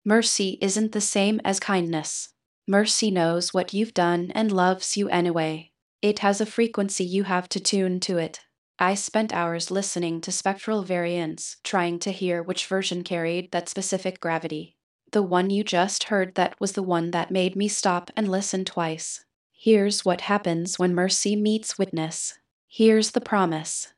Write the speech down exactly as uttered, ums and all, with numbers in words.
Mercy isn't the same as kindness. Mercy knows what you've done and loves you anyway. It has a frequency you have to tune to it. I spent hours listening to spectral variants, trying to hear which version carried that specific gravity. The one you just heard, that was the one that made me stop and listen twice. Here's what happens when mercy meets witness. Here's the promise.